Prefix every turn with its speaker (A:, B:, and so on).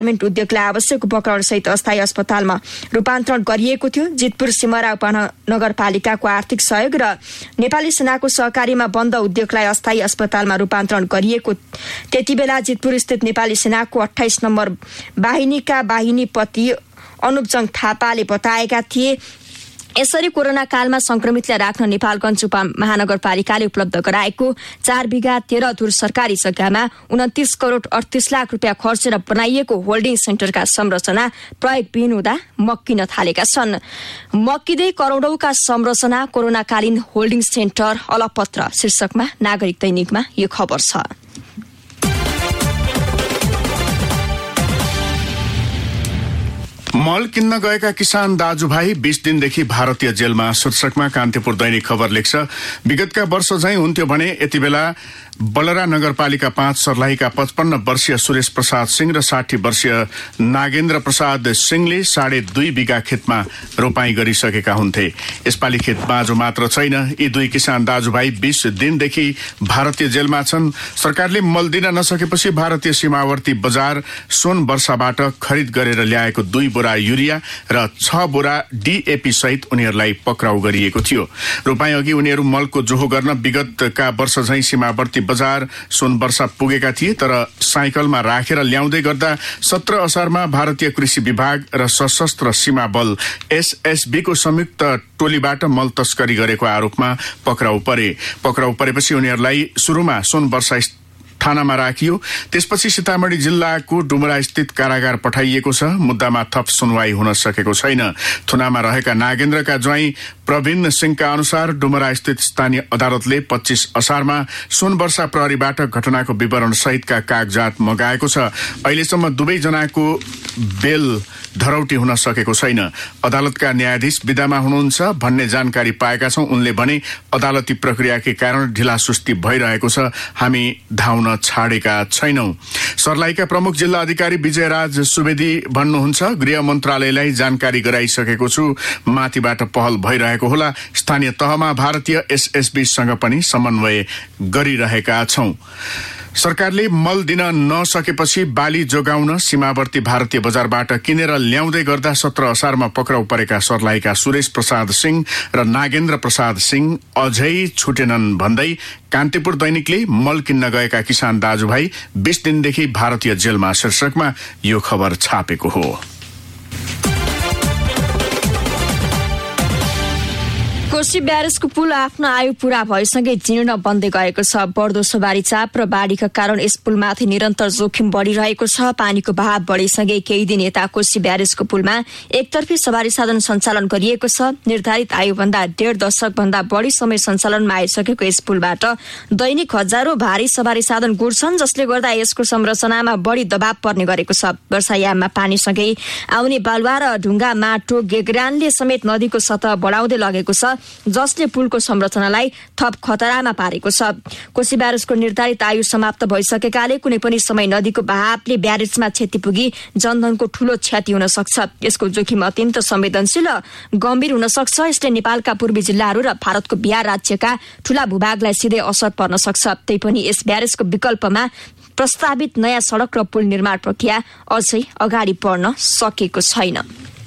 A: उद्योगलाई आवश्यक उपकरणसहित अस्थायी अस्पतालमा रूपान्तरण गरिएको थियो। जितपुर सिमरा उपमहानगरपालिकाको आर्थिक सहयोग र नेपाली सेनाको सहकारीमा बन्द उद्योगलाई अस्थायी अस्पतालमा रूपान्तरण गरिएको। त्यतिबेला जितपुर स्थित नेपाली सेनाको 28 नम्बर बाहिनीका बाहिनीपति अनुपजङ थापाले बताएका थिए। यसरी कोरोना कालमा संक्रमितलाई राख्न नेपालगञ्ज उपमहानगरपालिकाले उपलब्ध गराएको 4 बिघा 13 धुर सरकारी जग्गामा 29 करोड 38 लाख रुपियाँ खर्चेर बनाइएको होल्डिङ सेन्टरका संरचना प्रयोगविहीन हुँदा मक्किन थालेका छन्। मक्किँदै करोडौंका संरचना कोरोनाकालीन होल्डिङ सेन्टर अलपत्र शीर्षकमा नागरिक दैनिकमा यो खबर छ।
B: मल किन्न गएका किसान दाजुभाइ 20 दिनदेखि भारतीय जेलमा शीर्षकमा कान्तिपुर दैनिक खबर लेख्छ। विगतका वर्ष झैं हुन्थ्यो भने यति बेला बलरा नगरपालिका 5 सर्लाहीका 55 वर्षीय सुरेश प्रसाद सिंह र 60 वर्षीय नागेन्द्र प्रसाद सिंहले 2.5 बिघा खेतमा रोपाई गरिसकेका हुन्थे। यसपालि खेत बाँझो मात्र छैन। यी दुई किसान दाजुभाइ 20 दिनदेखि भारतीय जेलमा छन्। सरकारले मल दिन नसकेपछि भारतीय सीमावर्ती बजार सोन वर्षाबाट खरिद गरेर ल्याएको 2 बोरा युरिया र 6 बोरा डीएपी सहित उनीहरूलाई पक्राउ गरिएको थियो। रोपाई अघि उनीहरू मलको जोहो गर्न विगतका वर्ष झैं सीमावर्ती बजार सोनवर्षा पुगेका थिए, तर साइकलमा राखेर ल्याउँदै गर्दा 17 असारमा भारतीय कृषि विभाग र सशस्त्र सीमा बल एसएसबीको संयुक्त टोलीबाट मल तस्करी गरेको आरोपमा पक्राउ परेपछि उनीहरूलाई सुरुमा सोनवर्षा थानामा राखियो। त्यसपछि सीतामढी जिल्लाको डुमरा स्थित कारागार पठाइएको छ। मुद्दामा थप सुनवाई हुन सकेको छैन। थुनामा रहेका नागेन्द्रका ज्वाइँ प्रवीण सिंहका अनुसार डुमरा स्थित स्थानीय अदालतले 25 असारमा सोनवर्षा प्रहरीबाट घटनाको विवरण सहितका कागजात मगाएको छ। अहिलेसम्म दुवैजनाको बेल धरौटी हुन सकेको छैन। अदालतका न्यायाधीश विदामा हुनुहुन्छ भन्ने जानकारी पाएका छौं। उनले भने अदालती प्रक्रियाकै कारण ढिलासुस्ती भइरहेको छ, हामी धाउन छाडेका छैनौं। सर्लाहीका प्रमुख जिल्ला अधिकारी विजयराज सुवेदी भन्नुहुन्छ, गृह मन्त्रालयलाई जानकारी गराइसकेको छु, माथिबाट पहल भइरहेको होला। स्थानीय तहमा भारतीय एसएसबीसँग पनि समन्वय गरिरहेका छौं। सरकारले मल दिन नसकेपछि बाली जोगाउन सीमावर्ती भारतीय बजारबाट किनेर ल्याउँदै गर्दा 17 असारमा पक्राउ परेका सर्लाहीका सुरेश प्रसाद सिंह र नागेन्द्र प्रसाद सिंह अझै छुटेनन् भन्दै कान्तिपुर दैनिकले मल किन्न गएका किसान दाजुभाइ 20 दिनदेखि भारतीय जेलमा शीर्षकमा यो खबर छापेको हो।
A: कोशी ब्यारेजको पुल आफ्नो आयु पूरा भएसँगै जीर्ण बन्दै गएको छ। बढ्दो सवारी चाप र बाढीका कारण यस पुलमाथि निरन्तर जोखिम बढ़िरहेको छ। पानीको बहाव बढेसँगै केही दिन यता कोशी ब्यारेजको पुलमा एकतर्फी सवारी साधन सञ्चालन गरिएको छ। निर्धारित आयुभन्दा 1.5 दशक भन्दा बढी समय सञ्चालनमा आइसकेको यस पुलबाट दैनिक हजारौं भारी सवारी साधन गुड्छन्, जसले गर्दा यसको संरचनामा बढी दबाव पर्ने गरेको छ। वर्षायाममा पानीसँगै आउने बालुवा र ढुङ्गा माटो गेगरानले समेत नदीको सतह बढाउँदै लगेको छ, जसले पुलको संरचनालाई थप खतरामा पारेको छ। कोशी ब्यारेजको निर्धारित आयु समाप्त भइसकेकाले कुनै पनि समय नदीको बहावले ब्यारेजमा क्षति पुगी जनधनको ठूलो क्षति हुन सक्छ। यसको जोखिम अत्यन्त संवेदनशील र गम्भीर हुन सक्छ। यसले नेपालका पूर्वी जिल्लाहरू र भारतको बिहार राज्यका ठूला भूभागलाई सिधै असर पर्न सक्छ। तैपनि यस ब्यारेजको विकल्पमा प्रस्तावित नयाँ सड़क र पुल निर्माण प्रक्रिया अझै अगाडि बढ्न सकेको छैन।